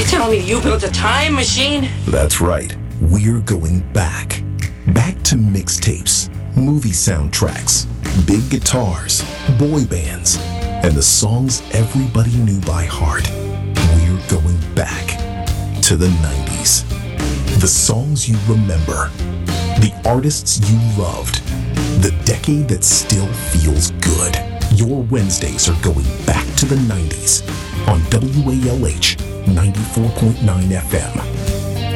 You telling me you built a time machine? That's right. We're going back. Back to mixtapes, movie soundtracks, big guitars, boy bands, and the songs everybody knew by heart. We're going back to the 90s. The songs you remember. The artists you loved. The decade that still feels good. Your Wednesdays are going back to the 90s on WALH 94.9 FM.